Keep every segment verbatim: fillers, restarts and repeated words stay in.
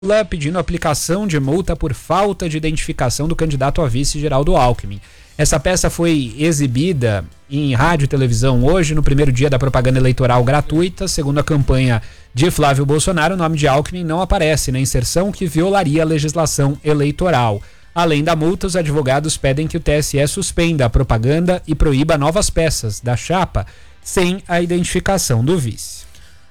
Lula pedindo aplicação de multa por falta de identificação do candidato a vice Geraldo Alckmin. Essa peça foi exibida em rádio e televisão hoje, no primeiro dia da propaganda eleitoral gratuita. Segundo a campanha de Flávio Bolsonaro, o nome de Alckmin não aparece na inserção, que violaria a legislação eleitoral. Além da multa, os advogados pedem que o T S E suspenda a propaganda e proíba novas peças da chapa sem a identificação do vice.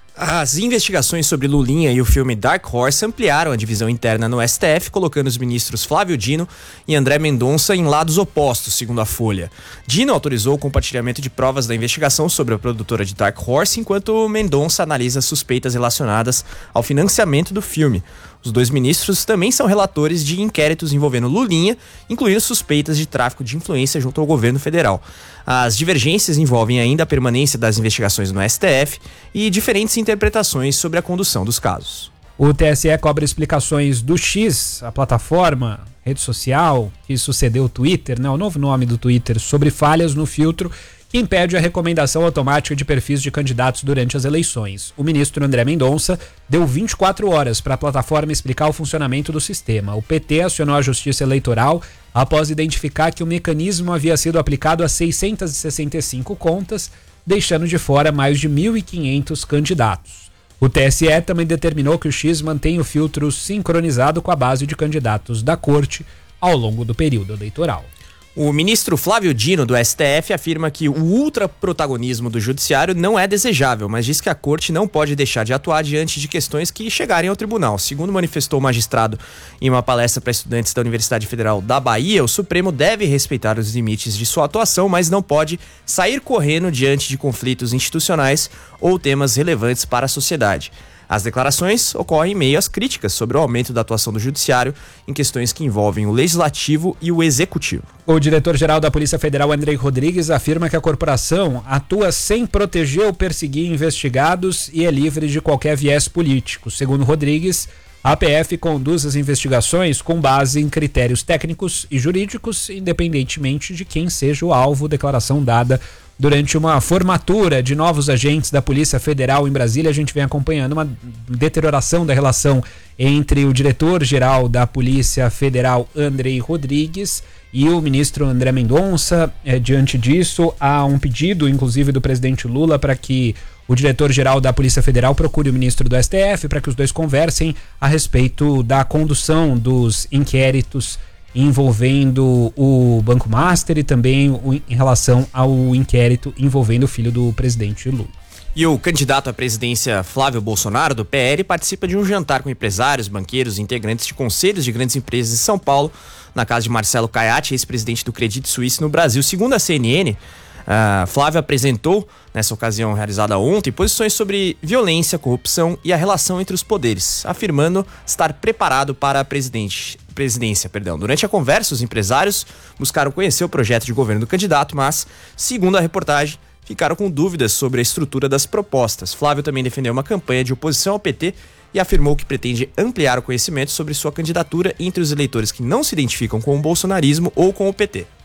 As investigações sobre Lulinha e o filme Dark Horse ampliaram a divisão interna no S T F, colocando os ministros Flávio Dino e André Mendonça em lados opostos, segundo a Folha. Dino autorizou o compartilhamento de provas da investigação sobre a produtora de Dark Horse, enquanto Mendonça analisa suspeitas relacionadas ao financiamento do filme. Os dois ministros também são relatores de inquéritos envolvendo Lulinha, incluindo suspeitas de tráfico de influência junto ao governo federal. As divergências envolvem ainda a permanência das investigações no S T F e diferentes interpretações sobre a condução dos casos. O T S E cobra explicações do X, a plataforma, rede social, que sucedeu o Twitter, né, o novo nome do Twitter, sobre falhas no filtro que impede a recomendação automática de perfis de candidatos durante as eleições. O ministro André Mendonça deu vinte e quatro horas para a plataforma explicar o funcionamento do sistema. O P T acionou a Justiça Eleitoral após identificar que o mecanismo havia sido aplicado a seiscentas e sessenta e cinco contas, deixando de fora mais de mil e quinhentos candidatos. O T S E também determinou que o X mantém o filtro sincronizado com a base de candidatos da corte ao longo do período eleitoral. O ministro Flávio Dino, do S T F, afirma que o ultraprotagonismo do judiciário não é desejável, mas diz que a corte não pode deixar de atuar diante de questões que chegarem ao tribunal. Segundo manifestou o magistrado em uma palestra para estudantes da Universidade Federal da Bahia, o Supremo deve respeitar os limites de sua atuação, mas não pode sair correndo diante de conflitos institucionais ou temas relevantes para a sociedade. As declarações ocorrem em meio às críticas sobre o aumento da atuação do judiciário em questões que envolvem o legislativo e o executivo. O diretor-geral da Polícia Federal, Andrei Rodrigues, afirma que a corporação atua sem proteger ou perseguir investigados e é livre de qualquer viés político. Segundo Rodrigues, a P F conduz as investigações com base em critérios técnicos e jurídicos, independentemente de quem seja o alvo. Declaração dada durante uma formatura de novos agentes da Polícia Federal em Brasília. A gente vem acompanhando uma deterioração da relação entre o diretor-geral da Polícia Federal, Andrei Rodrigues, e o ministro André Mendonça. É, diante disso, há um pedido, inclusive, do presidente Lula para que o diretor-geral da Polícia Federal procure o ministro do S T F para que os dois conversem a respeito da condução dos inquéritos envolvendo o Banco Master e também em relação ao inquérito envolvendo o filho do presidente Lula. E o candidato à presidência Flávio Bolsonaro, do P L, participa de um jantar com empresários, banqueiros e integrantes de conselhos de grandes empresas de São Paulo, na casa de Marcelo Caiati, ex-presidente do Credit Suisse no Brasil. Segundo a C N N, Uh, Flávio apresentou, nessa ocasião realizada ontem, posições sobre violência, corrupção e a relação entre os poderes, afirmando estar preparado para a presidente, presidência. Perdão. Durante a conversa, os empresários buscaram conhecer o projeto de governo do candidato, mas, segundo a reportagem, ficaram com dúvidas sobre a estrutura das propostas. Flávio também defendeu uma campanha de oposição ao P T e afirmou que pretende ampliar o conhecimento sobre sua candidatura entre os eleitores que não se identificam com o bolsonarismo ou com o P T.